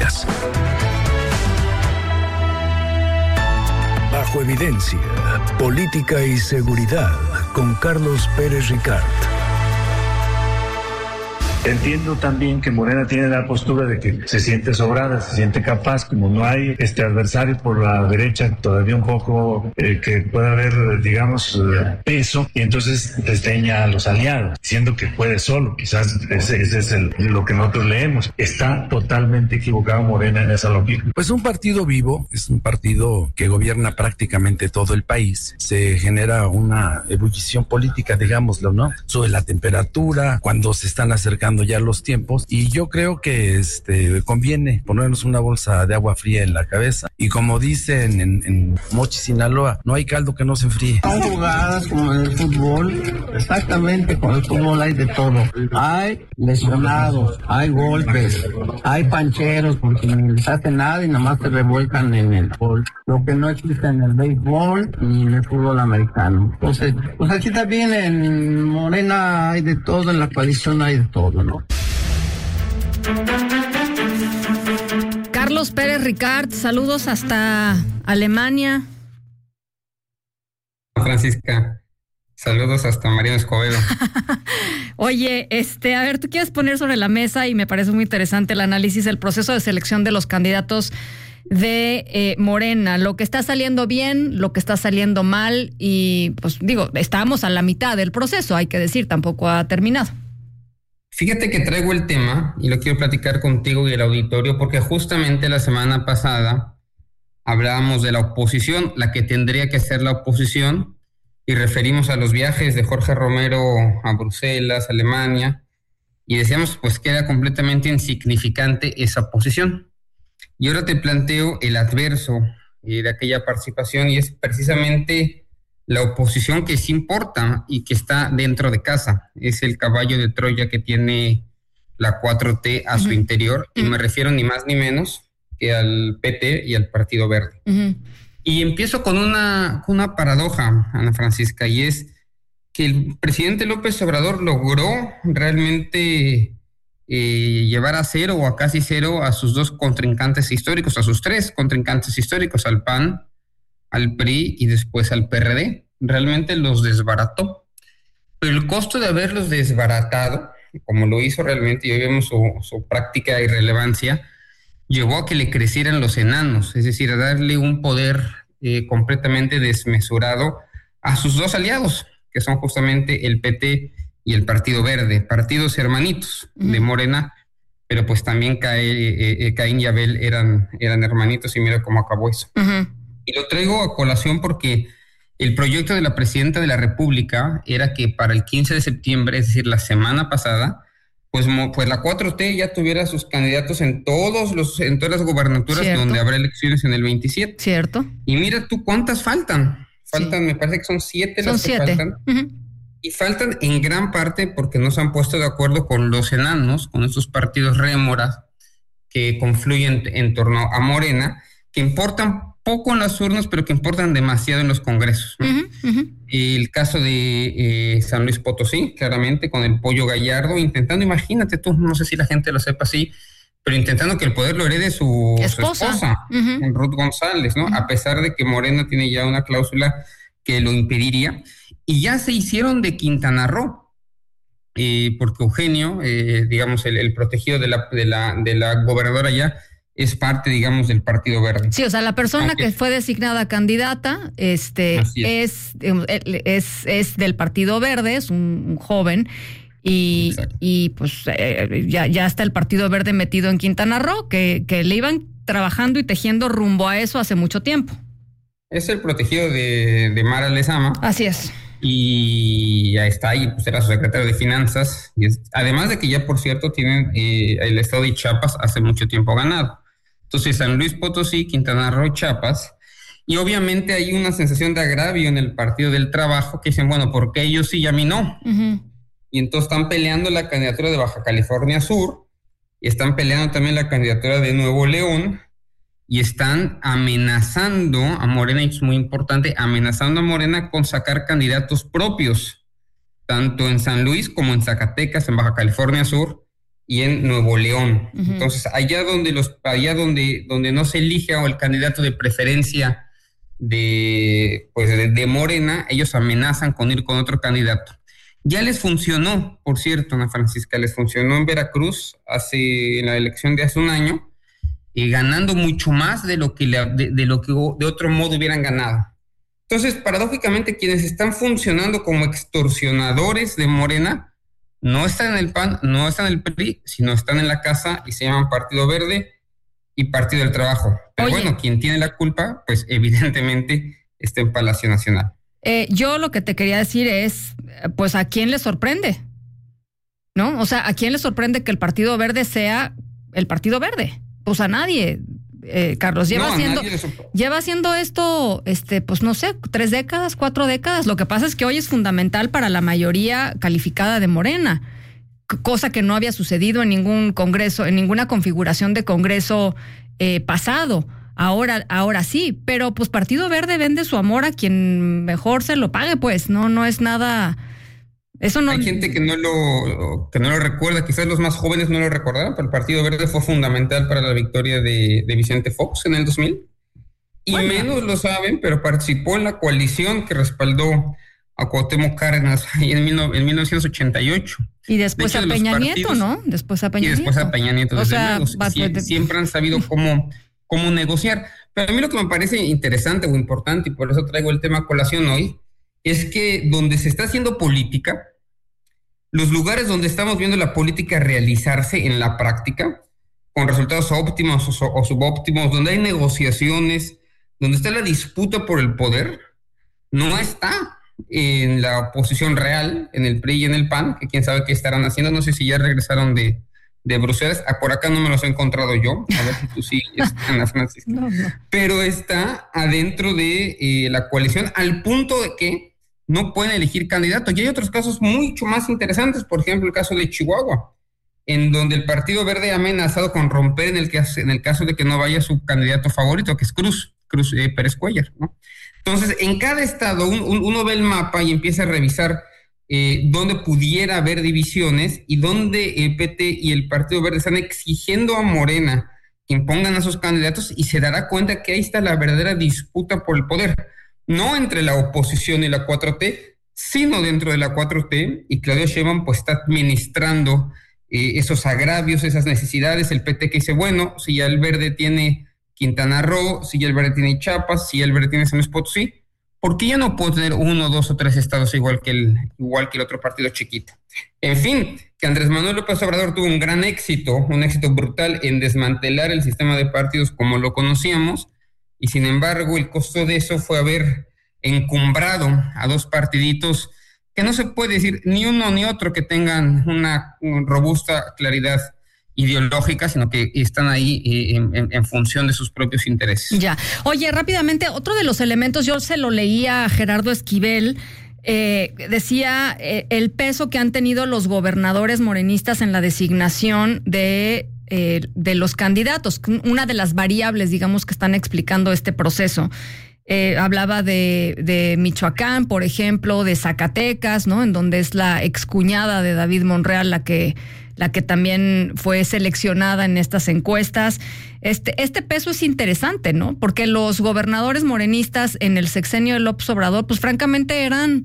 Noticias. Bajo evidencia, política y seguridad con Carlos Pérez Ricard. Entiendo también que Morena tiene la postura de que se siente sobrada, se siente capaz, como no hay adversario por la derecha, todavía un poco que pueda haber, digamos, peso, y entonces desdeña a los aliados, diciendo que puede solo. Quizás ese es lo que nosotros leemos. Está totalmente equivocado Morena en esa lógica. Pues un partido vivo es un partido que gobierna prácticamente todo el país. Se genera una ebullición política, digámoslo, ¿no? Sube la temperatura cuando se están acercando ya los tiempos, y yo creo que conviene ponernos una bolsa de agua fría en la cabeza, y como dicen en Mochi, Sinaloa, no hay caldo que no se enfríe. Son jugadas como en el fútbol, exactamente, con el fútbol hay de todo. Hay lesionados, hay golpes, hay pancheros porque ni les hace nada y nada más se revuelcan en el gol. Lo que no existe en el béisbol ni en el fútbol americano. Entonces, pues aquí también en Morena hay de todo, en la coalición hay de todo, ¿no? Carlos Pérez Ricard, saludos hasta Alemania. Francisca, saludos hasta Mariano Escobedo. Oye, a ver, tú quieres poner sobre la mesa, y me parece muy interesante el análisis del proceso de selección de los candidatos de Morena, lo que está saliendo bien, lo que está saliendo mal, y pues digo, estamos a la mitad del proceso, hay que decir, tampoco ha terminado. Fíjate que traigo el tema y lo quiero platicar contigo y el auditorio, porque justamente la semana pasada hablábamos de la oposición, la que tendría que ser la oposición, y referimos a los viajes de Jorge Romero a Bruselas, Alemania, y decíamos pues que era completamente insignificante esa oposición. Y ahora te planteo el adverso de aquella participación, y es precisamente la oposición que sí importa y que está dentro de casa. Es el caballo de Troya que tiene la 4T a su interior, y me refiero ni más ni menos que al PT y al Partido Verde. Y empiezo con una paradoja, Ana Francisca, y es que el presidente López Obrador logró realmente llevar a cero o a casi cero a sus dos contrincantes históricos, a sus tres contrincantes históricos, al PAN, al PRI y después al PRD. Realmente los desbarató. Pero el costo de haberlos desbaratado, como lo hizo realmente, y hoy vemos su práctica irrelevancia, llevó a que le crecieran los enanos, es decir, a darle un poder completamente desmesurado a sus dos aliados, que son justamente el PT y el Partido Verde, partidos hermanitos de Morena, pero pues también Caín y Abel eran hermanitos, y mira cómo acabó eso. Y lo traigo a colación porque el proyecto de la presidenta de la República era que para el 15 de septiembre, es decir, la semana pasada, pues la 4T ya tuviera sus candidatos en todas las gubernaturas. Cierto. Donde habrá elecciones en el 27. Cierto. Y mira tú cuántas faltan. Faltan, sí. Me parece que son 7 las que faltan. Y faltan en gran parte porque no se han puesto de acuerdo con los enanos, con estos partidos rémoras que confluyen en torno a Morena, que importan poco en las urnas, pero que importan demasiado en los congresos, ¿no? El caso de San Luis Potosí, claramente, con el Pollo Gallardo, intentando, imagínate tú, no sé si la gente lo sepa así, pero intentando que el poder lo herede su esposa, Ruth González, ¿no? A pesar de que Morena tiene ya una cláusula que lo impediría. Y ya se hicieron de Quintana Roo, porque Eugenio, digamos, el protegido de la gobernadora ya, es parte, digamos, del Partido Verde. Sí, o sea, la persona que fue designada candidata es del Partido Verde, es un joven, y pues ya está el Partido Verde metido en Quintana Roo, que le iban trabajando y tejiendo rumbo a eso hace mucho tiempo. Es el protegido de Mara Lezama. Así es. Y ya está ahí, pues era su secretario de Finanzas. Además de que ya, por cierto, tienen el estado de Chiapas hace mucho tiempo ganado. Entonces, San Luis Potosí, Quintana Roo, Chiapas, y obviamente hay una sensación de agravio en el Partido del Trabajo, que dicen, bueno, ¿por qué ellos sí y a mí no? Y entonces están peleando la candidatura de Baja California Sur, y están peleando también la candidatura de Nuevo León, y están amenazando a Morena, y es muy importante, amenazando a Morena con sacar candidatos propios, tanto en San Luis como en Zacatecas, en Baja California Sur, y en Nuevo León. Uh-huh. Entonces, allá donde no se elige al candidato de preferencia de Morena, ellos amenazan con ir con otro candidato. Ya les funcionó, por cierto, Ana Francisca, les funcionó en Veracruz en la elección de hace un año, ganando mucho más de lo que de otro modo hubieran ganado. Entonces, paradójicamente, quienes están funcionando como extorsionadores de Morena no están en el PAN, no están en el PRI, sino están en la casa y se llaman Partido Verde y Partido del Trabajo. Pero bueno, quien tiene la culpa, pues evidentemente está en Palacio Nacional. Yo lo que te quería decir es, pues, ¿a quién le sorprende? ¿No? O sea, ¿a quién le sorprende que el Partido Verde sea el Partido Verde? Pues a nadie, Carlos. Lleva haciendo esto, pues no sé, 3 décadas, 4 décadas. Lo que pasa es que hoy es fundamental para la mayoría calificada de Morena, cosa que no había sucedido en ningún congreso, en ninguna configuración de congreso pasado. Ahora sí, pero pues Partido Verde vende su amor a quien mejor se lo pague, pues no es nada. Eso no. Hay gente que no lo recuerda, quizás los más jóvenes no lo recordaron, pero el Partido Verde fue fundamental para la victoria de Vicente Fox en el 2000. Y menos lo saben, pero participó en la coalición que respaldó a Cuauhtémoc Cárdenas en 1988. Y después a Peña Nieto, ¿no? Después a Peña Nieto. O sea, siempre han sabido cómo negociar. Pero a mí lo que me parece interesante o importante, y por eso traigo el tema a colación hoy, es que donde se está haciendo política, los lugares donde estamos viendo la política realizarse en la práctica, con resultados óptimos o subóptimos, donde hay negociaciones, donde está la disputa por el poder, no está en la oposición real, en el PRI y en el PAN, que quién sabe qué estarán haciendo. No sé si ya regresaron de Bruselas. Por acá no me los he encontrado yo, a ver si tú sí, Ana Francisca. No. Pero está adentro de la coalición, al punto de que no pueden elegir candidato. Y hay otros casos mucho más interesantes, por ejemplo, el caso de Chihuahua, en donde el Partido Verde ha amenazado con romper en el caso de que no vaya su candidato favorito, que es Cruz Pérez Cuéllar, ¿no? Entonces, en cada estado uno ve el mapa y empieza a revisar dónde pudiera haber divisiones y dónde el PT y el Partido Verde están exigiendo a Morena que impongan a sus candidatos, y se dará cuenta que ahí está la verdadera disputa por el poder, no entre la oposición y la 4T, sino dentro de la 4T, y Claudia Sheinbaum pues está administrando esos agravios, esas necesidades. El PT que dice, bueno, si ya el Verde tiene Quintana Roo, si ya el Verde tiene Chiapas, si ya el Verde tiene San Luis Potosí, ¿por qué ya no puedo tener 1, 2 o 3 estados igual que el otro partido chiquito? En fin, que Andrés Manuel López Obrador tuvo un gran éxito, un éxito brutal en desmantelar el sistema de partidos como lo conocíamos, y sin embargo el costo de eso fue haber encumbrado a 2 partiditos que no se puede decir ni uno ni otro que tengan una robusta claridad ideológica, sino que están ahí en función de sus propios intereses. Ya. Oye, rápidamente, otro de los elementos, yo se lo leía a Gerardo Esquivel, decía el peso que han tenido los gobernadores morenistas en la designación de los candidatos, una de las variables, digamos, que están explicando este proceso. Hablaba de Michoacán, por ejemplo, de Zacatecas, ¿no? En donde es la excuñada de David Monreal la que también fue seleccionada en estas encuestas. Este peso es interesante, ¿no? Porque los gobernadores morenistas en el sexenio de López Obrador, pues francamente eran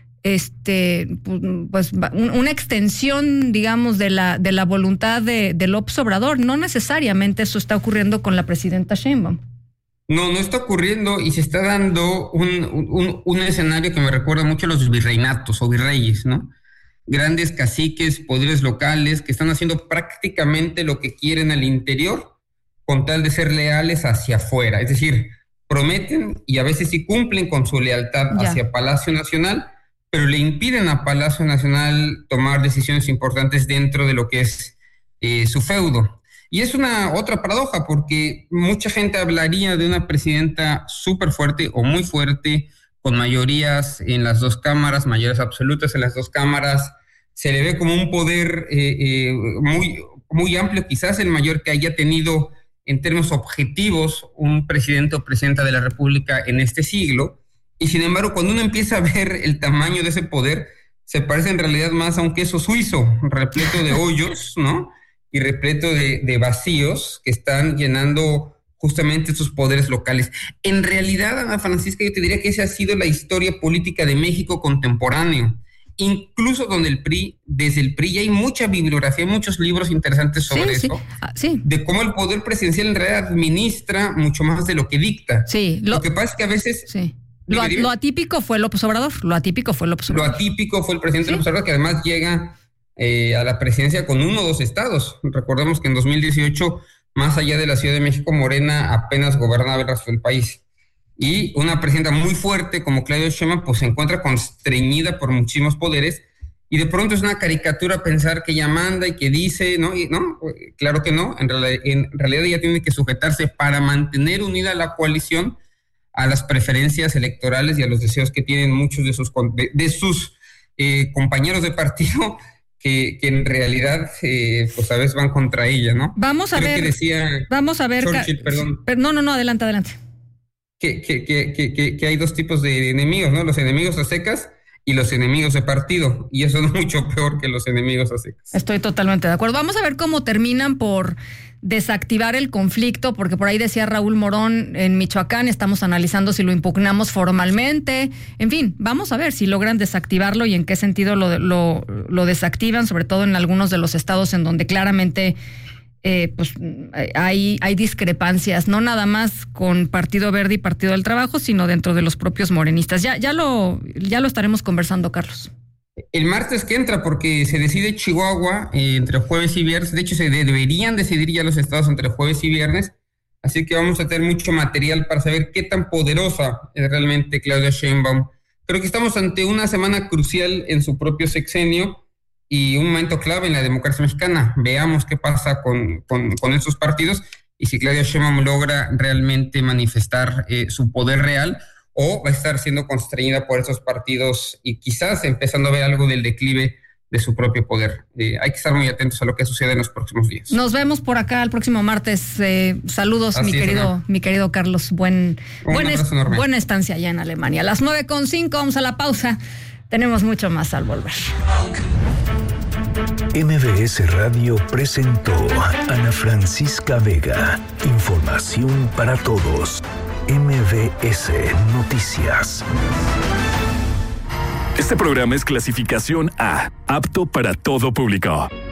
pues una extensión, digamos, de la voluntad de López Obrador. No necesariamente eso está ocurriendo con la presidenta Sheinbaum. No está ocurriendo, y se está dando un escenario que me recuerda mucho a los virreinatos o virreyes, ¿no? Grandes caciques, poderes locales que están haciendo prácticamente lo que quieren al interior con tal de ser leales hacia afuera. Es decir, prometen y a veces sí cumplen con su lealtad hacia Palacio Nacional, pero le impiden a Palacio Nacional tomar decisiones importantes dentro de lo que es su feudo. Y es una otra paradoja, porque mucha gente hablaría de una presidenta súper fuerte o muy fuerte, con mayorías en las 2 cámaras, mayorías absolutas en las 2 cámaras. Se le ve como un poder muy, muy amplio, quizás el mayor que haya tenido en términos objetivos un presidente o presidenta de la República en este siglo. Y sin embargo, cuando uno empieza a ver el tamaño de ese poder, se parece en realidad más a un queso suizo repleto de hoyos, ¿no? y repleto de vacíos que están llenando justamente sus poderes locales. En realidad, Ana Francisca, yo te diría que esa ha sido la historia política de México contemporáneo. Incluso desde el PRI ya hay mucha bibliografía, muchos libros interesantes sobre eso, de cómo el poder presidencial en realidad administra mucho más de lo que dicta. Sí, lo que pasa es que a veces... Sí. Lo atípico fue López Obrador. Lo atípico fue el presidente López Obrador, que además llega a la presidencia con 1 o 2 estados. Recordemos que en 2018, más allá de la Ciudad de México, Morena apenas gobernaba el resto del país. Y una presidenta muy fuerte como Claudia Sheinbaum pues se encuentra constreñida por muchísimos poderes, y de pronto es una caricatura pensar que ella manda y que dice, ¿no? Y no, claro que no. En realidad ella tiene que sujetarse para mantener unida la coalición a las preferencias electorales y a los deseos que tienen muchos de sus compañeros de partido que en realidad pues a veces van contra ella, ¿no? Vamos a ver. Churchill, perdón. No, adelante. Que hay 2 tipos de enemigos, ¿no? Los enemigos a secas y los enemigos de partido, y eso es mucho peor que los enemigos a secas. Estoy totalmente de acuerdo. Vamos a ver cómo terminan por desactivar el conflicto, porque por ahí decía Raúl Morón, en Michoacán estamos analizando si lo impugnamos formalmente. En fin, vamos a ver si logran desactivarlo y en qué sentido lo desactivan, sobre todo en algunos de los estados en donde claramente pues hay discrepancias, no nada más con Partido Verde y Partido del Trabajo, sino dentro de los propios morenistas. Ya lo estaremos conversando, Carlos. El martes que entra, porque se decide Chihuahua entre jueves y viernes. De hecho, se deberían decidir ya los estados entre jueves y viernes. Así que vamos a tener mucho material para saber qué tan poderosa es realmente Claudia Sheinbaum. Creo que estamos ante una semana crucial en su propio sexenio y un momento clave en la democracia mexicana. Veamos qué pasa con esos partidos y si Claudia Sheinbaum logra realmente manifestar su poder real, o va a estar siendo constreñida por esos partidos y quizás empezando a ver algo del declive de su propio poder. Hay que estar muy atentos a lo que sucede en los próximos días. Nos vemos por acá el próximo martes. Saludos, mi querido Carlos. Buena estancia allá en Alemania. A las 9:05, vamos a la pausa. Tenemos mucho más al volver. MBS Radio presentó Ana Francisca Vega. Información para todos. MBS Noticias. Este programa es clasificación A, apto para todo público.